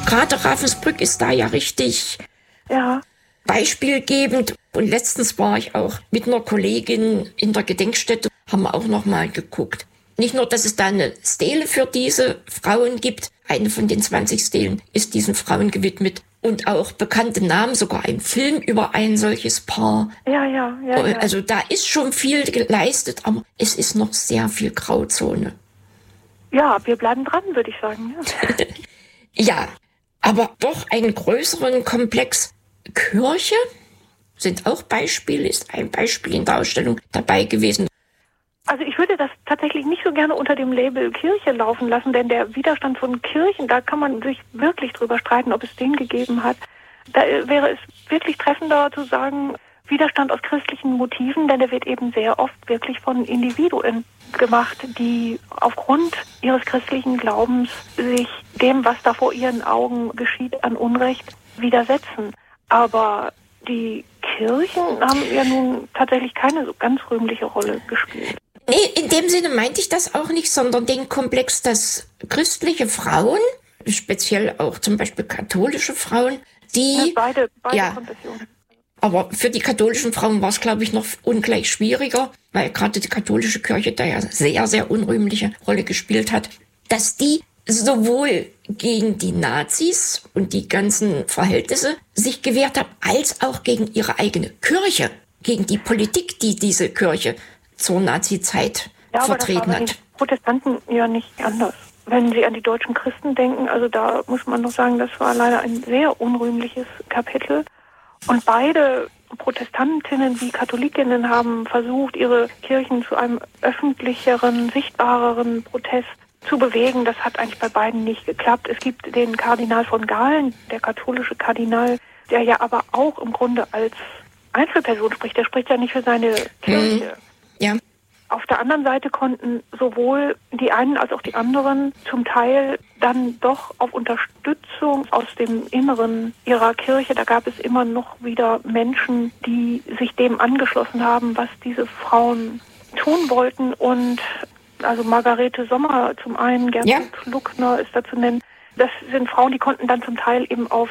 Gerade Ravensbrück ist da ja richtig beispielgebend. Und letztens war ich auch mit einer Kollegin in der Gedenkstätte, haben wir auch nochmal geguckt. Nicht nur, dass es da eine Stele für diese Frauen gibt, eine von den 20 Stelen ist diesen Frauen gewidmet. Und auch bekannte Namen, sogar ein Film über ein solches Paar. Ja. Also da ist schon viel geleistet, aber es ist noch sehr viel Grauzone. Ja, wir bleiben dran, würde ich sagen. Ja, aber doch einen größeren Komplex. Kirche sind auch Beispiele, ist ein Beispiel in der Ausstellung dabei gewesen. Also ich würde das tatsächlich nicht so gerne unter dem Label Kirche laufen lassen, denn der Widerstand von Kirchen, da kann man sich wirklich drüber streiten, ob es den gegeben hat. Da wäre es wirklich treffender zu sagen, Widerstand aus christlichen Motiven, denn der wird eben sehr oft wirklich von Individuen gemacht, die aufgrund ihres christlichen Glaubens sich dem, was da vor ihren Augen geschieht, an Unrecht widersetzen. Aber die Kirchen haben ja nun tatsächlich keine so ganz rühmliche Rolle gespielt. Nee, in dem Sinne meinte ich das auch nicht, sondern den Komplex, dass christliche Frauen, speziell auch zum Beispiel katholische Frauen, die... Beide Konfessionen. Aber für die katholischen Frauen war es, glaube ich, noch ungleich schwieriger, weil gerade die katholische Kirche da ja sehr, sehr unrühmliche Rolle gespielt hat, dass die sowohl gegen die Nazis und die ganzen Verhältnisse sich gewehrt haben, als auch gegen ihre eigene Kirche, gegen die Politik, die diese Kirche zur Nazi-Zeit vertreten hat. Aber das war bei den Protestanten ja nicht anders. Wenn Sie an die deutschen Christen denken, also da muss man noch sagen, das war leider ein sehr unrühmliches Kapitel. Und beide Protestantinnen wie Katholikinnen haben versucht, ihre Kirchen zu einem öffentlicheren, sichtbareren Protest zu bewegen. Das hat eigentlich bei beiden nicht geklappt. Es gibt den Kardinal von Galen, der katholische Kardinal, der ja aber auch im Grunde als Einzelperson spricht. Der spricht ja nicht für seine Kirche. Ja. Auf der anderen Seite konnten sowohl die einen als auch die anderen zum Teil dann doch auf Unterstützung aus dem Inneren ihrer Kirche, da gab es immer noch wieder Menschen, die sich dem angeschlossen haben, was diese Frauen tun wollten. Und also Margarete Sommer zum einen, Gertrud Luckner ist da zu nennen. Das sind Frauen, die konnten dann zum Teil eben auf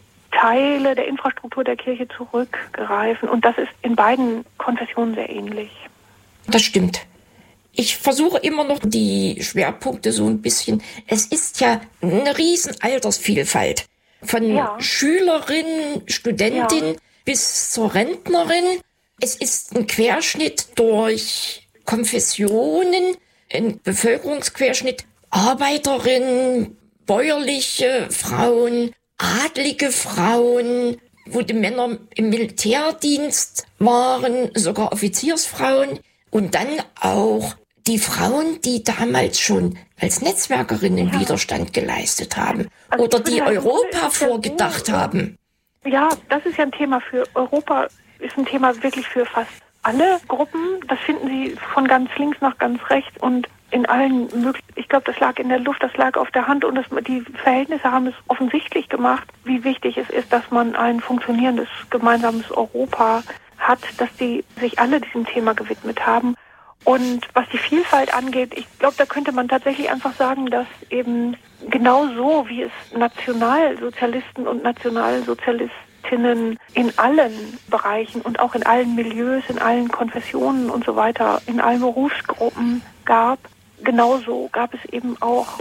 Teile der Infrastruktur der Kirche zurückgreifen. Und das ist in beiden Konfessionen sehr ähnlich. Das stimmt. Ich versuche immer noch die Schwerpunkte so ein bisschen. Es ist ja eine riesen Altersvielfalt. Von Schülerin, Studentin bis zur Rentnerin. Es ist ein Querschnitt durch Konfessionen, ein Bevölkerungsquerschnitt, Arbeiterinnen, bäuerliche Frauen, adlige Frauen, wo die Männer im Militärdienst waren, sogar Offiziersfrauen. Und dann auch die Frauen, die damals schon als Netzwerkerinnen Widerstand geleistet haben oder die Europa vorgedacht haben. Ja, das ist ja ein Thema für Europa, ist ein Thema wirklich für fast alle Gruppen. Das finden Sie von ganz links nach ganz rechts und in allen möglichen. Ich glaube, das lag in der Luft, das lag auf der Hand und die Verhältnisse haben es offensichtlich gemacht, wie wichtig es ist, dass man ein funktionierendes gemeinsames Europa hat, dass die sich alle diesem Thema gewidmet haben. Und was die Vielfalt angeht, ich glaube, da könnte man tatsächlich einfach sagen, dass eben genau so, wie es Nationalsozialisten und Nationalsozialistinnen in allen Bereichen und auch in allen Milieus, in allen Konfessionen und so weiter, in allen Berufsgruppen gab, genauso gab es eben auch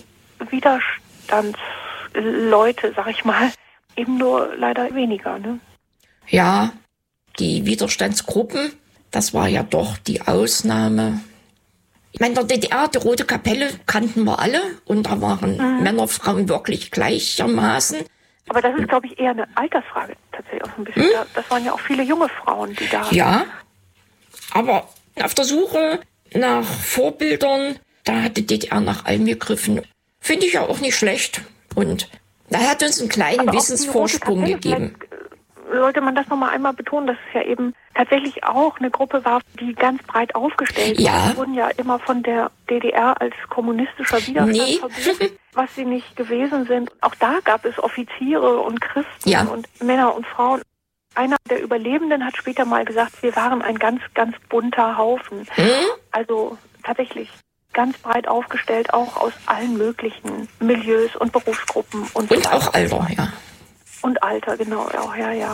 Widerstandsleute, sag ich mal, eben nur leider weniger, ne? Ja, die Widerstandsgruppen, das war ja doch die Ausnahme. Ich meine, in der DDR, die Rote Kapelle kannten wir alle und da waren Männer, Frauen wirklich gleichermaßen. Aber das ist, glaube ich, eher eine Altersfrage tatsächlich auch so ein bisschen. Das waren ja auch viele junge Frauen, die da... Ja, aber auf der Suche nach Vorbildern, da hat die DDR nach allem gegriffen. Finde ich ja auch nicht schlecht. Und da hat uns einen kleinen Wissensvorsprung gegeben. Sollte man das nochmal einmal betonen, dass es ja eben tatsächlich auch eine Gruppe war, die ganz breit aufgestellt war. Die wurden ja immer von der DDR als kommunistischer Widerstand verbucht, was sie nicht gewesen sind. Auch da gab es Offiziere und Christen und Männer und Frauen. Einer der Überlebenden hat später mal gesagt, wir waren ein ganz, ganz bunter Haufen. Also tatsächlich. ganz breit aufgestellt, auch aus allen möglichen Milieus und Berufsgruppen und so weiter. Und auch Alter, ja. Und Alter, genau, auch, ja.